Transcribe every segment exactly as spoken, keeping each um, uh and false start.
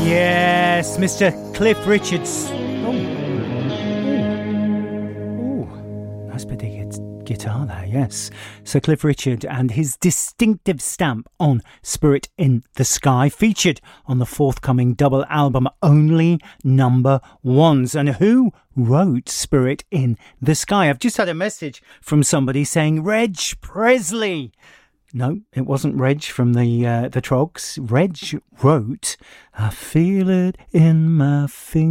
Yes, Mister Cliff Richards. Oh, oh, oh. Nice bit of guitar there, yes. Sir Cliff Richard and his distinctive stamp on Spirit in the Sky, featured on the forthcoming double album Only Number Ones. And who wrote Spirit in the Sky? I've just had a message from somebody saying Reg Presley. No, it wasn't Reg from the uh, the Trogs. Reg wrote, I feel it in my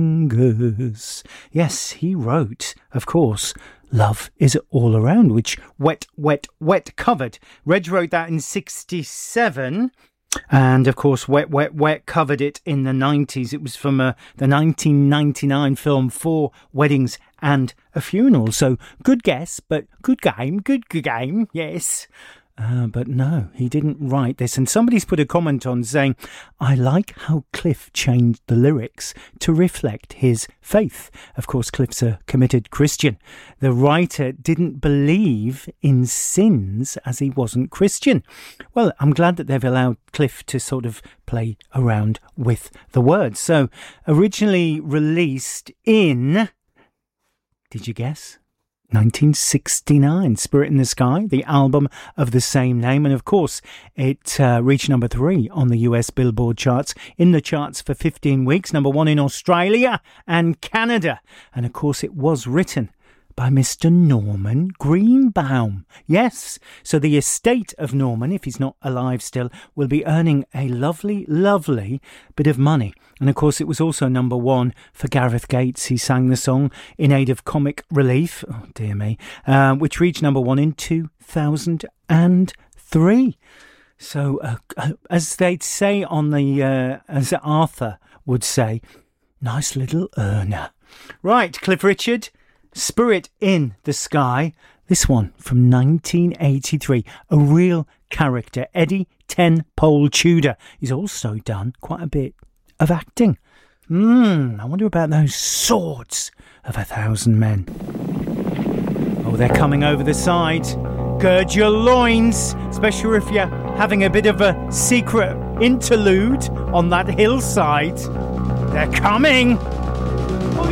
fingers. Yes, he wrote, of course, Love Is All Around, which Wet, Wet, Wet covered. Reg wrote that in sixty-seven. And, of course, Wet, Wet, Wet covered it in the nineties. It was from uh, the nineteen ninety-nine film Four Weddings and a Funeral. So, good guess, but good game, good, good game, yes. Uh, but no, he didn't write this. And somebody's put a comment on saying, I like how Cliff changed the lyrics to reflect his faith. Of course, Cliff's a committed Christian. The writer didn't believe in sins as he wasn't Christian. Well, I'm glad that they've allowed Cliff to sort of play around with the words. So, originally released in, did you guess? nineteen sixty-nine, Spirit in the Sky, the album of the same name. And of course, it uh, reached number three on the U S Billboard charts, in the charts for fifteen weeks, number one in Australia and Canada. And of course, it was written by Mister Norman Greenbaum. Yes, so the estate of Norman, if he's not alive still, will be earning a lovely, lovely bit of money. And of course, it was also number one for Gareth Gates. He sang the song in aid of Comic Relief, oh dear me, uh, which reached number one in two thousand three. So, uh, as they'd say on the, uh, as Arthur would say, nice little earner. Right, Cliff Richard, Spirit in the Sky. This one from nineteen eighty-three. A real character, Eddie Ten Pole Tudor. He's also done quite a bit of acting. Hmm, I wonder about those swords of a thousand men. Oh, they're coming over the side. Gird your loins, especially if you're having a bit of a secret interlude on that hillside. They're coming.